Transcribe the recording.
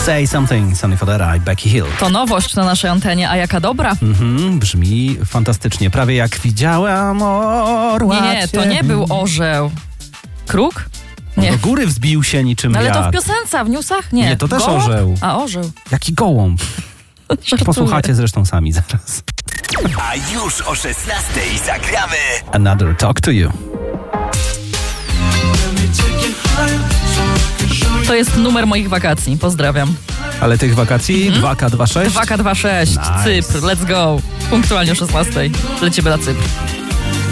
Say Something, Sonny Fodera i Becky Hill. To nowość na naszej antenie, a jaka dobra? Brzmi fantastycznie, prawie jak widziałam orła. Nie, to nie był orzeł. Kruk? Nie. Do góry wzbił się niczym Ale to w wiatr. piosence, w newsach? Nie. Nie, to też Gołąb? orzeł. A, orzeł. Jaki gołąb. Żartuję. Posłuchacie zresztą sami zaraz. A już o 16:00 zagramy Another Talk to You. To jest numer moich wakacji. Pozdrawiam. Ale tych wakacji 2K26? 2K26, Nice. Cypr, let's go. Punktualnie o 16:00 lecimy na Cypr.